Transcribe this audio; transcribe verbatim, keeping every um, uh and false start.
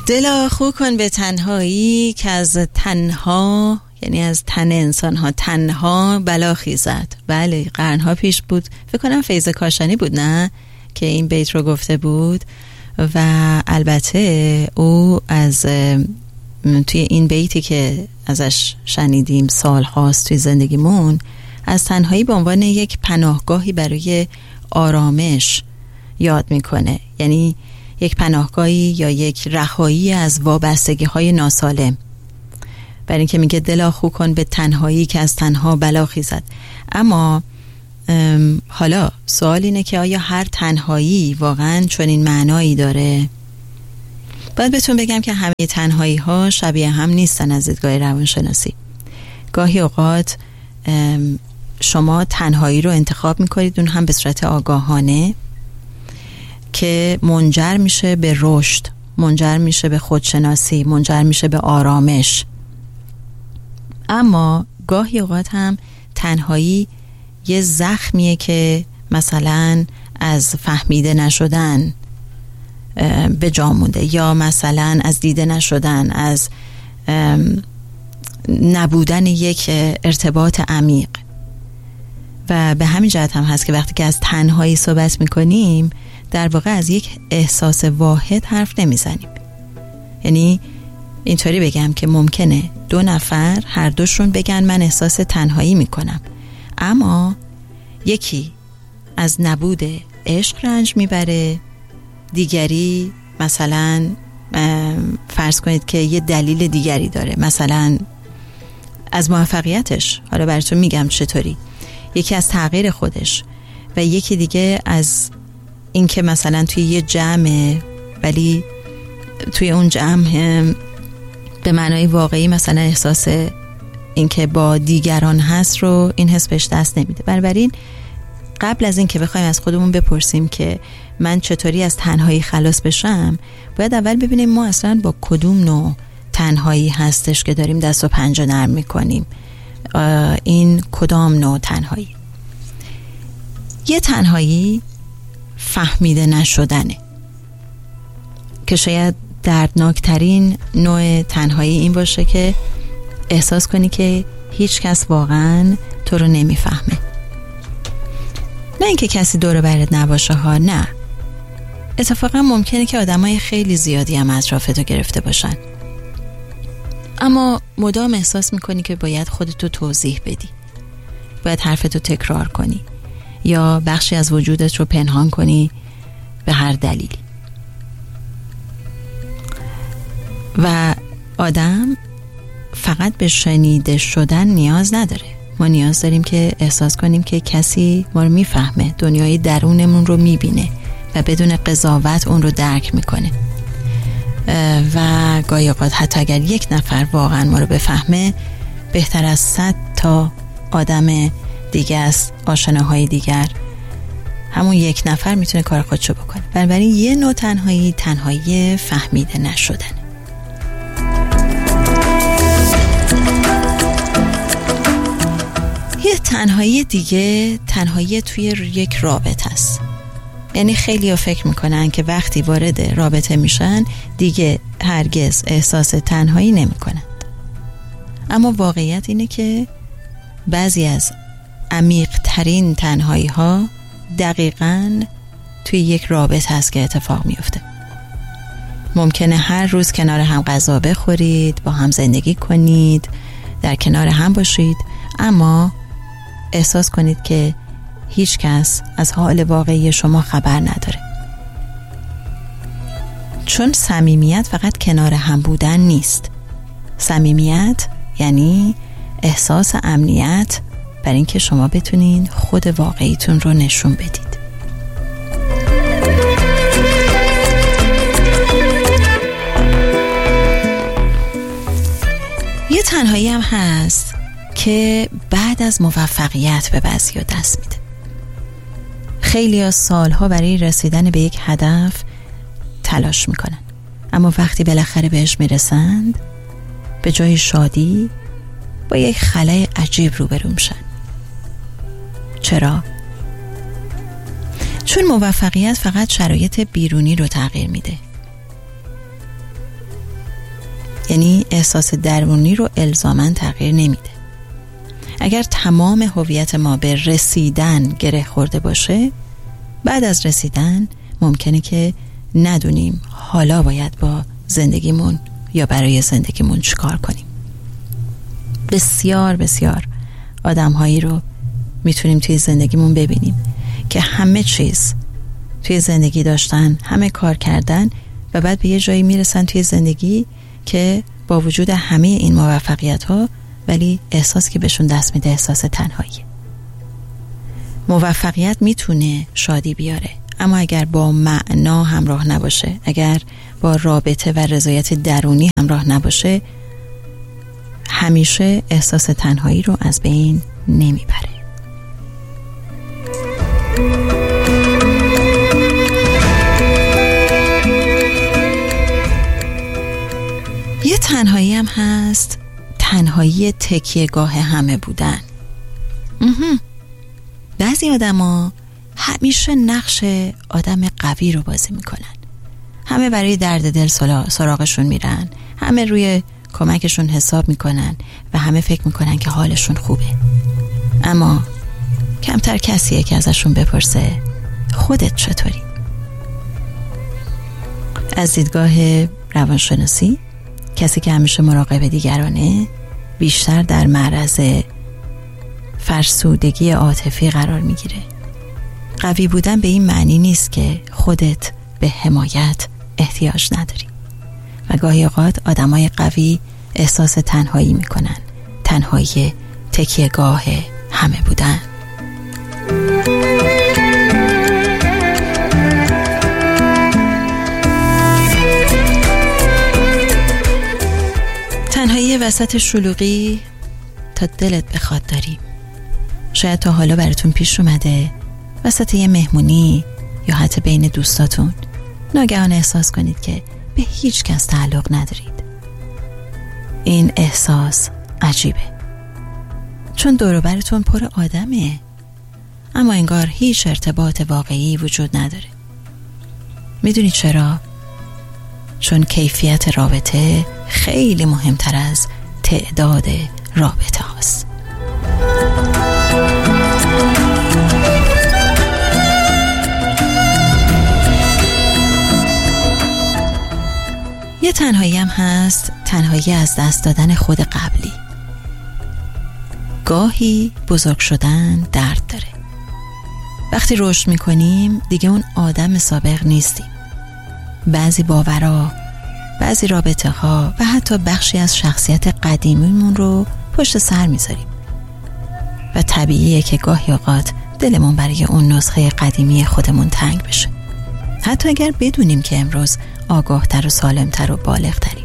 دلا خو کن به تنهایی که از تنها، یعنی از تن انسان ها تنها بلا خیزد. بله، قرنها پیش بود، فکر کنم فیض کاشانی بود نه که این بیت رو گفته بود. و البته او از توی این بیتی که ازش شنیدیم سال هاست توی زندگیمون، از تنهایی به عنوان یک پناهگاهی برای آرامش یاد میکنه، یعنی یک پناهگاهی یا یک رهایی از وابستگی های ناسالم. برای اینکه میگه دلا خو کن به تنهایی که از تنها بلا خیزد. اما حالا سوال اینه که آیا هر تنهایی واقعا چنین معنایی داره؟ باید بهتون بگم که همه تنهایی ها شبیه هم نیستن از دیدگاه روانشناسی. گاهی اوقات شما تنهایی رو انتخاب میکنید، اون هم به صورت آگاهانه، که منجر میشه به رشد، منجر میشه به خودشناسی، منجر میشه به آرامش. اما گاهی اوقات هم تنهایی یه زخمیه که مثلا از فهمیده نشدن به جا مونده، یا مثلا از دیده نشدن، از نبودن یک ارتباط عمیق. و به همین جهت هم هست که وقتی که از تنهایی صحبت میکنیم در واقع از یک احساس واحد حرف نمیزنیم. یعنی اینطوری بگم که ممکنه دو نفر هر دوشون بگن من احساس تنهایی میکنم، اما یکی از نبود عشق رنج میبره، دیگری مثلا فرض کنید که یه دلیل دیگری داره، مثلا از موفقیتش، حالا براتون میگم چطوری، یکی از تغییر خودش و یکی دیگه از اینکه مثلا توی یه جمعه ولی توی اون جمع به معنای واقعی مثلا احساس اینکه با دیگران هست رو این حس بهش دست نمیده. بنابراین قبل از این که بخوایم از خودمون بپرسیم که من چطوری از تنهایی خلاص بشم، باید اول ببینیم ما اصلا با کدوم نوع تنهایی هستش که داریم دست و پنجه نرم میکنیم. این کدام نوع تنهایی؟ یه تنهایی فهمیده نشدنه که شاید دردناکترین نوع تنهایی این باشه که احساس کنی که هیچ کس واقعا تو رو نمیفهمه. نه اینکه کسی دور برت نباشه ها، نه، اتفاقا ممکنه که آدمای خیلی زیادی هم اطرافتو گرفته باشن، اما مدام احساس میکنی که باید خودتو توضیح بدی، باید حرفتو تکرار کنی یا بخشی از وجودت رو پنهان کنی به هر دلیلی. و آدم فقط به شنیده شدن نیاز نداره، ما نیاز داریم که احساس کنیم که کسی ما رو میفهمه، دنیای درونمون رو میبینه و بدون قضاوت اون رو درک میکنه. و گاهی اوقات حتی اگر یک نفر واقعا ما رو بفهمه، بهتر از صد تا آدم دیگه از آشناهای دیگر همون یک نفر میتونه کار خودشو بکنه. بنابراین یه نوع تنهایی، تنهایی فهمیده نشدن. یه تنهایی دیگه تنهایی توی یک رابطه است. یعنی خیلی ها فکر میکنن که وقتی وارد رابطه میشن دیگه هرگز احساس تنهایی نمی کنند. اما واقعیت اینه که بعضی از عمیق ترین تنهایی ها دقیقاً توی یک رابطه هست که اتفاق میفته. ممکنه هر روز کنار هم غذا بخورید، با هم زندگی کنید، در کنار هم باشید، اما احساس کنید که هیچ کس از حال واقعی شما خبر نداره. چون صمیمیت فقط کنار هم بودن نیست. صمیمیت یعنی احساس امنیت برای اینکه شما بتونین خود واقعیتون رو نشون بدید. یه تنهایی هم هست که بعد از موفقیت به بعضیا دست میده. خیلی از سالها برای رسیدن به یک هدف تلاش میکنن، اما وقتی بالاخره بهش میرسند به جای شادی با یک خلأ عجیب روبرو میشن. چرا؟ چون موفقیت فقط شرایط بیرونی رو تغییر میده، یعنی احساس درونی رو الزاماً تغییر نمیده. اگر تمام هویت ما به رسیدن گره خورده باشه، بعد از رسیدن ممکنه که ندونیم حالا باید با زندگیمون یا برای زندگیمون چیکار کنیم. بسیار بسیار آدم‌هایی رو میتونیم توی زندگیمون ببینیم که همه چیز توی زندگی داشتن، همه کار کردن و بعد به یه جایی میرسن توی زندگی که با وجود همه این موفقیت‌ها ولی احساس که بهشون دست میده احساس تنهایی. موفقیت میتونه شادی بیاره، اما اگر با معنا همراه نباشه، اگر با رابطه و رضایت درونی همراه نباشه، همیشه احساس تنهایی رو از بین نمیبره. یه تنهایی هم هست، تنهایی تکیهگاه همه بودن. بعضی آدم ها همیشه نقش آدم قوی رو بازی میکنن. همه برای درد دل سراغشون میرن، همه روی کمکشون حساب میکنن و همه فکر میکنن که حالشون خوبه. اما کمتر کسیه که ازشون بپرسه خودت چطوری؟ از دیدگاه روانشناسی، کسی که همیشه مراقب دیگرانه بیشتر در معرض فرسودگی عاطفی قرار میگیره. قوی بودن به این معنی نیست که خودت به حمایت احتیاج نداری. و گاهی اوقات آدمای قوی احساس تنهایی میکنن، تنهایی تکیهگاه همه بودن. تنهایی وسط شلوغی تا دلت بخواد داریم. شاید تا حالا براتون پیش اومده وسط یه مهمونی یا حتی بین دوستاتون ناگهان احساس کنید که به هیچ کس تعلق ندارید. این احساس عجیبه، چون دور و برتون پر آدمه، اما انگار هیچ ارتباط واقعی وجود نداره. میدونید چرا؟ چون کیفیت رابطه خیلی مهمتر از تعداد رابطه هاست. یه تنهایی هم هست، تنهایی از دست دادن خود قبلی. گاهی بزرگ شدن درد داره. وقتی رشد میکنیم دیگه اون آدم سابق نیستیم. بعضی باورها، بعضی رابطه ها و حتی بخشی از شخصیت قدیمیمون رو پشت سر میذاریم و طبیعیه که گاهی اوقات دلمون برای اون نسخه قدیمی خودمون تنگ بشه، حتی اگر بدونیم که امروز آگاهتر و سالمتر و بالغتریم.